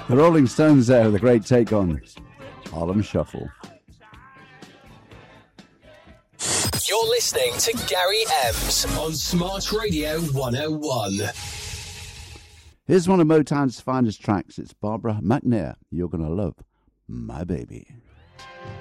The Rolling Stones there with a great take on Harlem Shuffle. You're listening to Gary Ems on Smart Radio 101. Here's one of Motown's finest tracks. It's Barbara McNair. You're Gonna Love My Baby.